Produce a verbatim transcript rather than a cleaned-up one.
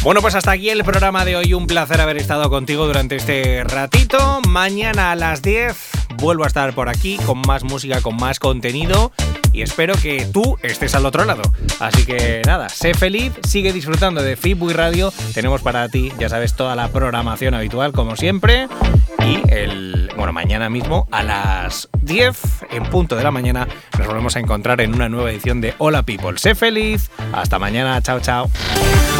Bueno, pues hasta aquí el programa de hoy. Un placer haber estado contigo durante este ratito. Mañana a las diez vuelvo a estar por aquí con más música, con más contenido. Y espero que tú estés al otro lado. Así que nada, sé feliz, sigue disfrutando de Fitbuy Radio. Tenemos para ti, ya sabes, toda la programación habitual como siempre. Y el, bueno, mañana mismo a las diez en punto de la mañana nos volvemos a encontrar en una nueva edición de Hola People. Sé feliz, hasta mañana, chao chao.